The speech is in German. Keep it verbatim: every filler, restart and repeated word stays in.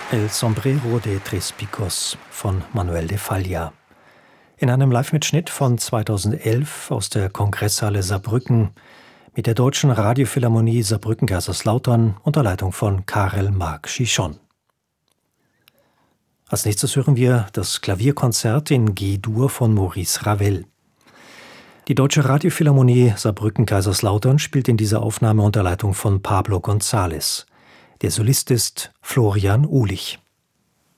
El Sombrero de Tres Picos von Manuel de Falla. In einem Live-Mitschnitt von zweitausendelf aus der Kongresshalle Saarbrücken mit der Deutschen Radiophilharmonie Saarbrücken-Kaiserslautern unter Leitung von Karel Marc Chichon. Als nächstes hören wir das Klavierkonzert in G-Dur von Maurice Ravel. Die Deutsche Radiophilharmonie Saarbrücken-Kaiserslautern spielt in dieser Aufnahme unter Leitung von Pablo González. Der Solist ist Florian Uhlich.